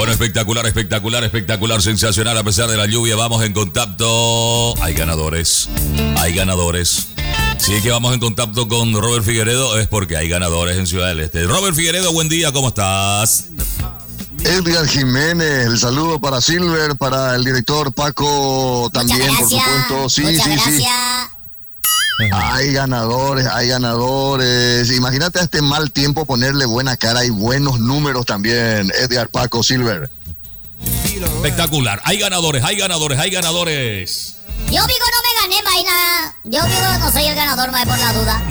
Bueno, espectacular, espectacular, espectacular, sensacional. A pesar de la lluvia, vamos en contacto. Hay ganadores, hay ganadores. Si es que vamos en contacto con Robert Figueredo, es porque hay ganadores en Ciudad del Este. Robert Figueredo, buen día, ¿cómo estás? Edgar Jiménez, el saludo para Silver, para el director Paco también, por supuesto. Sí, Muchas sí, gracias. sí. Hay ganadores, hay ganadores. Imagínate a este mal tiempo ponerle buena cara y buenos números también, Edgar, Paco, Silver. Espectacular, hay ganadores, hay ganadores, hay ganadores. Yo digo no me gané, vaina. Yo digo no soy el ganador, más por la duda.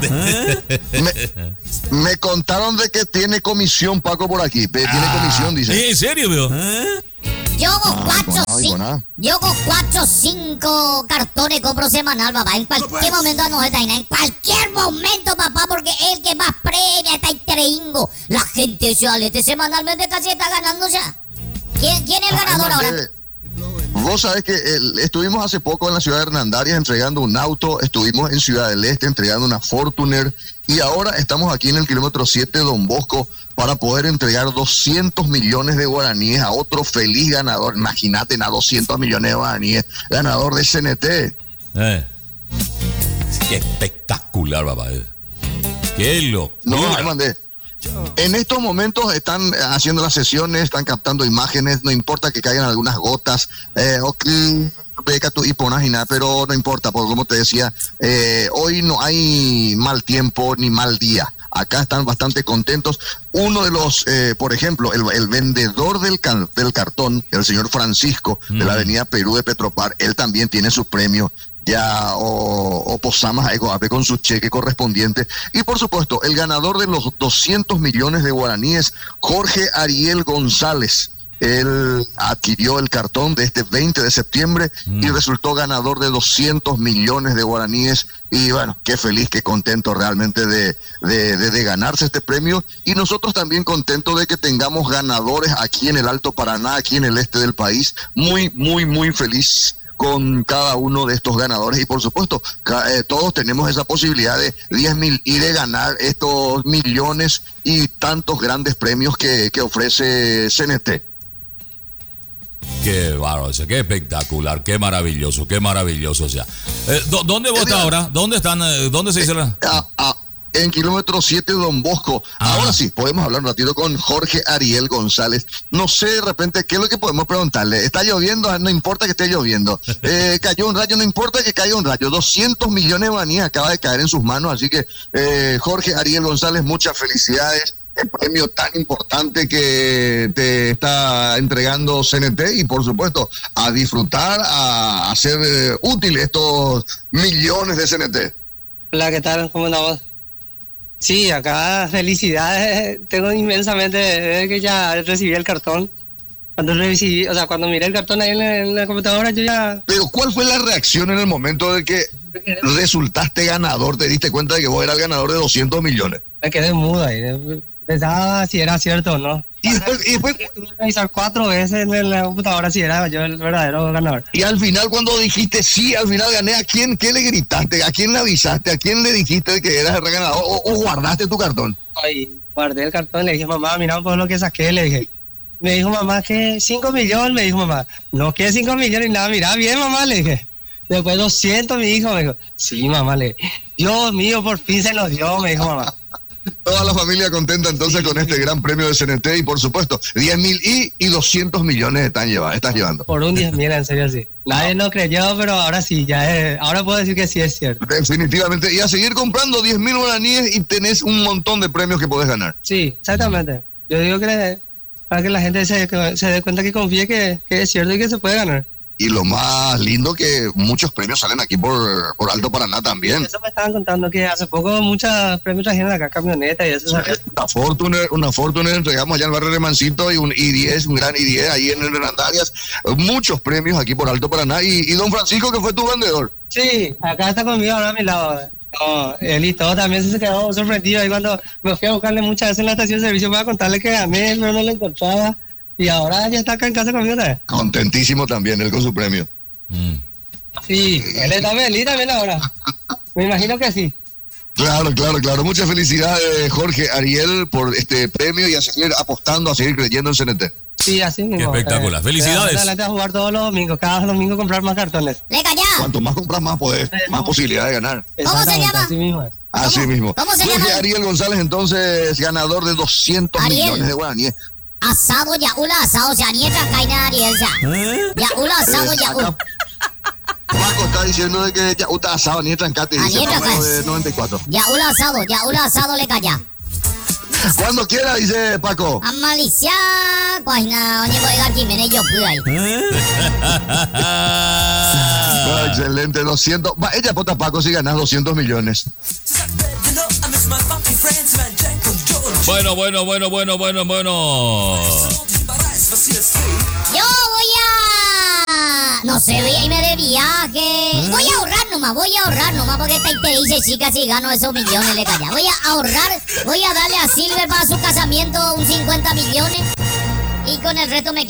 Me contaron de que tiene comisión, Paco, por aquí. Tiene comisión, dice. ¿En serio, veo? Yo hago 4 o 5 cartones compro semanal, papá. En cualquier momento no está en cualquier momento, papá, porque el que más premia está entregando. La gente de Ciudad del Este semanalmente casi está ganando ya. ¿Quién es el ganador ahora? Vos sabés que estuvimos hace poco en la ciudad de Hernandarias entregando un auto, estuvimos en Ciudad del Este entregando una Fortuner y ahora estamos aquí en el kilómetro 7 Don Bosco para poder entregar 200 millones de guaraníes a otro feliz ganador. Imagínate, 200 millones de guaraníes, ganador de CNT. Qué espectacular, papá. Qué loco. No, te mandé. En estos momentos están haciendo las sesiones, están captando imágenes, no importa que caigan algunas gotas, o que beca tu hiponas y nada, pero no importa, porque como te decía, hoy no hay mal tiempo ni mal día. Acá están bastante contentos. Uno de los, por ejemplo, el vendedor del cartón, el señor Francisco, de la avenida Perú de Petropar, él también tiene su premio. Ya o posamos a Ecoape con su cheque correspondiente. Y por supuesto, el ganador de los 200 millones de guaraníes, Jorge Ariel González. Él adquirió el cartón de este 20 de septiembre y resultó ganador de 200 millones de guaraníes. Y bueno, qué feliz, qué contento realmente de ganarse este premio. Y nosotros también contentos de que tengamos ganadores aquí en el Alto Paraná, aquí en el este del país. Muy, muy, muy feliz con cada uno de estos ganadores y por supuesto todos tenemos esa posibilidad de 10.000 y de ganar estos millones y tantos grandes premios que ofrece CNT. Qué bárbaro, qué espectacular, qué maravilloso, o sea. ¿Dónde vos estás ahora? ¿Dónde están? ¿Dónde se dice la...? En kilómetro 7 Don Bosco. Ahora sí, podemos hablar un ratito con Jorge Ariel González. No sé de repente qué es lo que podemos preguntarle. ¿Está lloviendo? No importa que esté lloviendo. Cayó un rayo, no importa que caiga un rayo. 200 millones de guaraníes acaba de caer en sus manos. Así que Jorge Ariel González, muchas felicidades. El premio tan importante que te está entregando CNT y por supuesto a disfrutar, a hacer útil estos millones de CNT. Hola, ¿qué tal? ¿Cómo andamos? Sí, acá felicidades, tengo inmensamente desde que ya recibí el cartón. Cuando miré el cartón ahí en la computadora, yo ya... Pero ¿cuál fue la reacción en el momento de que resultaste ganador? ¿Te diste cuenta de que vos eras el ganador de 200 millones? Me quedé mudo ahí, pensaba si era cierto o no. Y después tuve que revisar 4 veces en la computadora si era yo el verdadero ganador. Y al final cuando dijiste sí, al final gané, ¿a quién? ¿Qué le gritaste? ¿A quién le avisaste? ¿A quién le dijiste que eras el ganador? ¿O guardaste tu cartón? Ay, guardé el cartón, le dije, mamá, mira por lo que saqué, le dije. Me dijo mamá que 5 millones, me dijo mamá. No, que 5 millones y nada, mira bien, mamá, le dije. Después 200, mi hijo, me dijo. Sí, mamá, le dije. Dios mío, por fin se nos dio, me dijo mamá. Toda la familia contenta entonces con este gran premio de CNT y por supuesto 10.000 y 200 millones estás llevando. Por un 10.000, en serio, sí. Nadie no creyó, pero ahora sí, ahora puedo decir que sí es cierto. Definitivamente, y a seguir comprando 10.000 guaraníes y tenés un montón de premios que podés ganar. Sí, exactamente. Yo digo que para que la gente se dé cuenta que confíe que es cierto y que se puede ganar. Y lo más lindo que muchos premios salen aquí por Alto Paraná también. Eso me estaban contando que hace poco muchos premios trajeron acá camionetas y eso. Una Fortuner entregamos allá en el barrio de Mancito y un I-10, un gran I-10 ahí en Hernandarias. Muchos premios aquí por Alto Paraná. Y don Francisco, que fue tu vendedor. Sí, acá está conmigo ahora a mi lado. No, él y todo también se quedó sorprendido ahí cuando me fui a buscarle muchas veces en la estación de servicio para contarle que gané, pero no lo encontraba. Y ahora ya está acá en casa conmigo también. Contentísimo también él con su premio. Sí, él está feliz también ahora. Me imagino que sí. Claro. Muchas felicidades, Jorge Ariel, por este premio y a seguir apostando, a seguir creyendo en CNT. Sí, así mismo. Qué espectacular. Felicidades. Adelante a jugar todos los domingos, cada domingo comprar más cartones. Le callá. Cuanto más compras, más podés, más posibilidad de ganar. ¿Cómo se llama? Así mismo. Así mismo. ¿Cómo se Jorge llama? Ariel González, entonces, ganador de 200 Ariel. millones de guaraníes. Asado yaula asado ya nieta caina Ariel ya. Yaula asado yaula. Paco está diciendo de que ya está asado, ni trancate, dice Anieta, Paco pues. de 94. Yaula asado le calla. Cuando quiera, dice Paco. Amalicia, guayna, oye voy a Jiménez yo pude ahí. Ah, excelente, 200. Va, ella pota Paco si ganas 200 millones. Bueno. Yo voy a... No sé, voy a irme de viaje. Voy a ahorrar nomás porque esta te dice chica si gano esos millones le calla. Voy a ahorrar, voy a darle a Silver para su casamiento un 50 millones y con el resto me